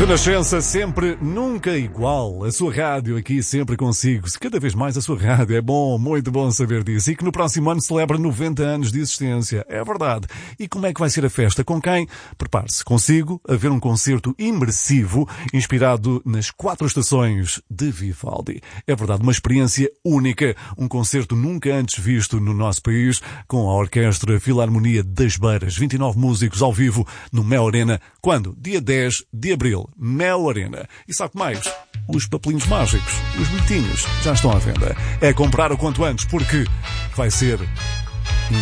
Renascença sempre, nunca igual. A sua rádio aqui sempre consigo. Cada vez mais a sua rádio. É bom, muito bom saber disso. E que no próximo ano celebra 90 anos de existência. É verdade. E como é que vai ser a festa? Com quem? Prepare-se consigo a ver um concerto imersivo inspirado nas 4 estações de Vivaldi. É verdade, uma experiência única. Um concerto nunca antes visto no nosso país, com a Orquestra Filarmonia das Beiras. 29 músicos ao vivo no Mel Arena. Quando? Dia 10 de abril. Mel Arena. E sabe mais? Os papelinhos mágicos, os bilhetinhos, já estão à venda. É comprar o quanto antes, porque vai ser